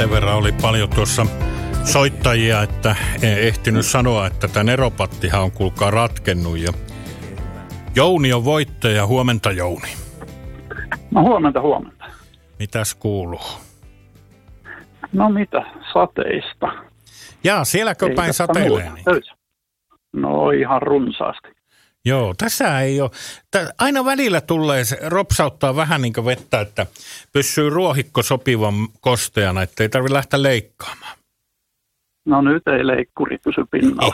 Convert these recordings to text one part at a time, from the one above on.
Sen verran oli paljon tuossa soittajia, että en ehtinyt sanoa, että tämä neropattihan on kuulkaa ratkennut. Ja Jouni on voittaja. Huomenta, Jouni. No huomenta. Mitäs kuuluu? No mitä, sateista. Jaa, sielläkö Ei päin sateilee? No ihan runsaasti. Joo, tässä ei ole. Aina välillä tulee, se ropsauttaa vähän niin kuin vettä, että pysyy ruohikko sopivan kosteana, ettei tarvitse lähteä leikkaamaan. No nyt ei leikkuri pysy pinnalla.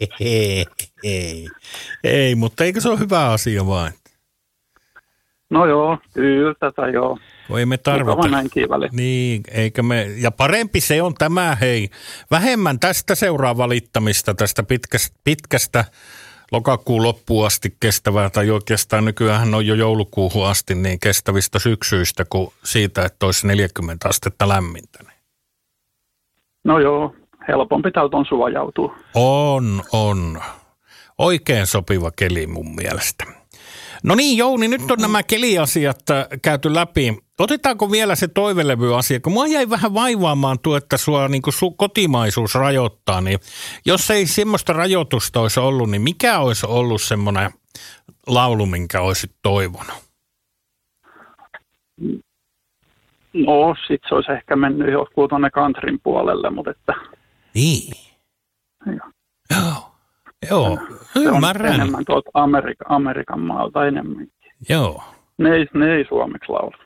Ei, mutta eikö se ole hyvä asia vain? No joo, kyllä tätä joo. Ei me tarvita. Niin, eikä me, ja parempi se on tämä, hei. Vähemmän tästä seuraa valittamista, tästä pitkästä lokakuun loppuun asti kestävää, tai oikeastaan nykyään on jo joulukuuhun asti niin kestävistä syksyistä kuin siitä, että olisi 40 astetta lämmintä. No joo, helpompi täältä on suojautua. On. Oikein sopiva keli mun mielestä. No niin, Jouni, nyt on nämä keliasiat käyty läpi. Otetaanko vielä se toivelevy-asia, kun mua jäi vähän vaivaamaan tuo, että sua niin kuin kotimaisuus rajoittaa, niin jos ei semmoista rajoitusta olisi ollut, niin mikä olisi ollut semmoinen laulu, minkä olisit toivonut? No, sit se olisi ehkä mennyt joku tuonne countryn puolelle, mutta että... Niin. Joo, ymmärrän. Se on enemmän tuolta Amerikan maalta enemmänkin. Joo. Ne ei suomeksi laula.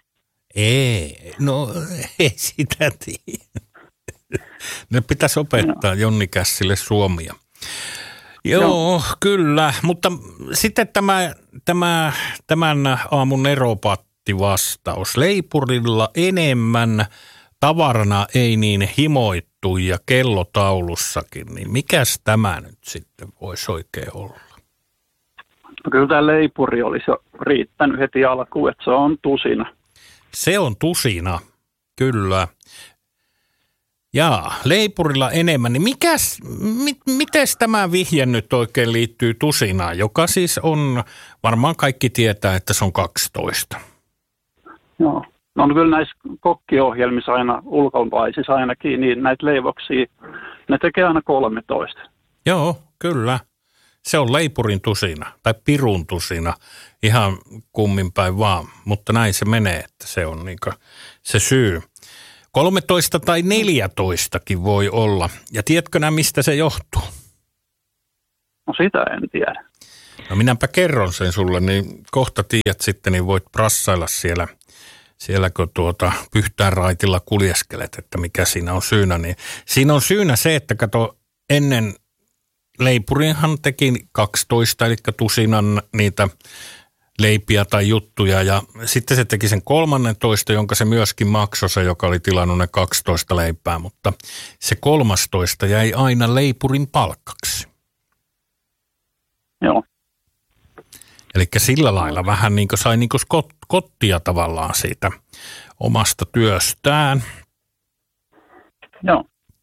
Ei sitä tiedä. Ne pitäisi opettaa Jonni Kässille suomia. Joo, kyllä. Mutta sitten tämän aamun neropattivastaus. Leipurilla enemmän, tavarana ei niin himoittu ja kellotaulussakin. Niin mikäs tämä nyt sitten voisi oikein olla? No kyllä tämä leipuri olisi jo riittänyt heti alkuun, että se on tusina. Se on tusina, kyllä. Jaa, leipurilla enemmän. Niin mites tämä vihje nyt oikein liittyy tusinaan, joka siis on, varmaan kaikki tietää, että se on 12. Joo. No kyllä näissä kokkiohjelmissa aina, ulkomaisissa ainakin, niin näitä leivoksia, ne tekee aina 13. Joo, kyllä. Se on leipurin tusina tai pirun tusina, ihan kummin päin vaan, mutta näin se menee, että se on niinku se syy. 13 tai 14kin voi olla. Ja tiedätkö mistä se johtuu? No sitä en tiedä. No minäpä kerron sen sulle, niin kohta tiedät sitten, niin voit prassailla siellä kun Pyhtään raitilla kuljeskelet, että mikä siinä on syynä. Niin siinä on syynä se, että kato ennen leipurinhan teki 12, eli tusinan niitä leipiä tai juttuja, ja sitten se teki sen 13, jonka se myöskin maksoi, se joka oli tilannut ne 12 leipää, mutta se 13 jäi aina leipurin palkkaksi. Joo. Eli sillä lailla vähän niin kuin sai niin kuin kottia tavallaan siitä omasta työstään. Joo.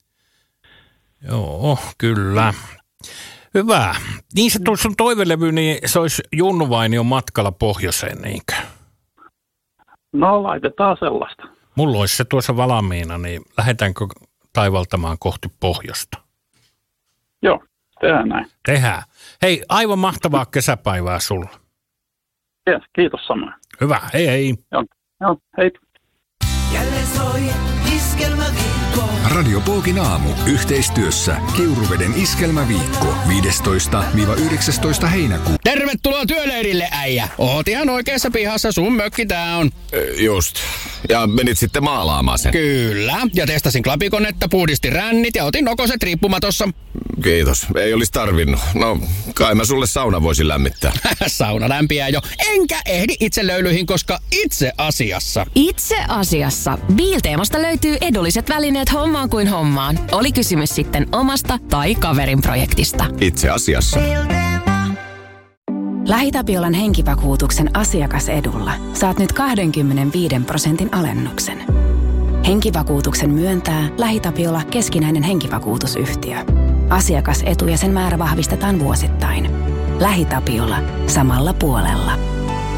Joo, kyllä. Hyvä. Niin se sun toivelevy, niin se olisi Junnu Vainion matkalla pohjoiseen, niinkö? No laitetaan sellaista. Mulla olisi se tuossa valmiina, niin lähdetäänkö taivaltamaan kohti pohjoista? Joo, tehdään näin. Tehdään. Hei, aivan mahtavaa kesäpäivää sulla. Yes, kiitos samoin. Hyvä, hei. Joo, hei. Jälleen soi Iskelmäviikko. Radio Pookin aamu yhteistyössä Kiuruveden Iskelmäviikko 15-19 heinäkuuta. Tervetuloa työleirille, äijä. Oot ihan oikeassa pihassa, sun mökki tää on. Just. Ja menit sitten maalaamaan sen. Kyllä. Ja testasin klapikonetta, puhdistin rännit ja otin nokoset riippumatossa. Kiitos. Ei olisi tarvinnut. No, kai mä sulle sauna voisin lämmittää. Sauna lämpiää jo. Enkä ehdi itse löylyihin, koska itse asiassa Biilteemasta löytyy edulliset välineet hommaan kuin hommaan. Oli kysymys sitten omasta tai kaverin projektista. Itse asiassa. LähiTapiolan henkivakuutuksen asiakasedulla saat nyt 25% alennuksen. Henkivakuutuksen myöntää LähiTapiola keskinäinen henkivakuutusyhtiö. Asiakasetu ja sen määrä vahvistetaan vuosittain. LähiTapiola. Samalla puolella.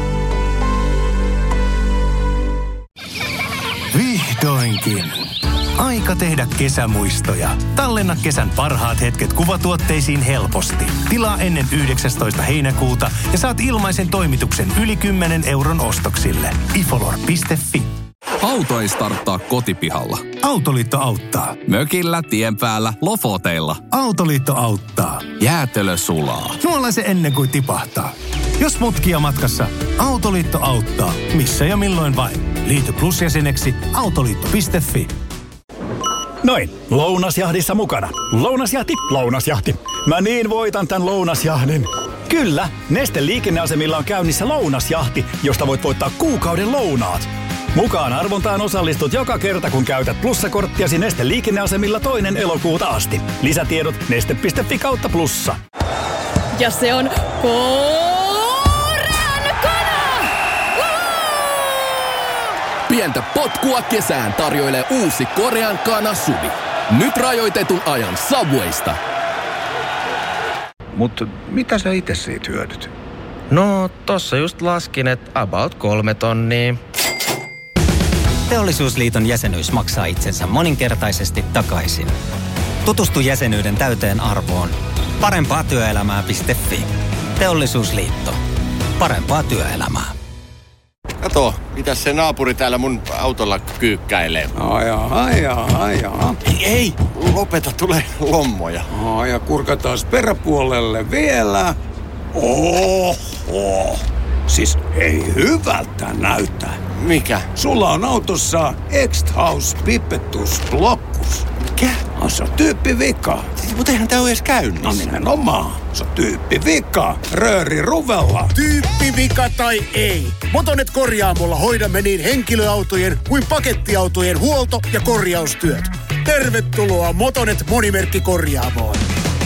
Vihdoinkin. Aika tehdä kesämuistoja. Tallenna kesän parhaat hetket kuvatuotteisiin helposti. Tilaa ennen 19. heinäkuuta ja saat ilmaisen toimituksen yli 10 euron ostoksille. ifolor.fi. Auto ei starttaa kotipihalla. Autoliitto auttaa. Mökillä, tien päällä, Lofoteilla. Autoliitto auttaa. Jäätelö sulaa. Nuolla se ennen kuin tipahtaa. Jos mutkia matkassa, Autoliitto auttaa. Missä ja milloin vain. Liity Plus-jäseneksi autoliitto.fi. Noin, lounasjahdissa mukana. Lounasjahti, lounasjahti. Mä niin voitan tän lounasjahdin. Kyllä, Neste liikenneasemilla on käynnissä lounasjahti, josta voit voittaa kuukauden lounaat. Mukaan arvontaan osallistut joka kerta, kun käytät plussakorttiasi Neste liikenneasemilla 2. elokuuta asti. Lisätiedot neste.fi/plussa. Ja se on Korean kana! Pientä potkua kesään tarjoilee uusi Korean kana Subi. Nyt rajoitetun ajan Subwaysta. Mutta mitä sä itse siitä hyödyt? No, tossa just laskin, että about 3 tonnia. Teollisuusliiton jäsenyys maksaa itsensä moninkertaisesti takaisin. Tutustu jäsenyyden täyteen arvoon. Parempaatyöelämää.fi. Teollisuusliitto. Parempaa työelämää. Kato, mitäs se naapuri täällä mun autolla kyykkäilee? Ajaa. Ei, lopeta, tulee lommoja. Ja kurkataan peräpuolelle vielä. Oho. Siis ei hyvältä näytä. Mikä? Sulla on autossa X-House Pipettus Blockus. Mikä? Se on tyyppivika. Mutta eihän tää ole edes käynnissä. No nimenomaan. Se on tyyppivika. Rööri ruvella. Tyyppivika tai ei. Motonet Korjaamolla hoidamme niin henkilöautojen kuin pakettiautojen huolto- ja korjaustyöt. Tervetuloa Motonet Monimerkki Korjaamoon.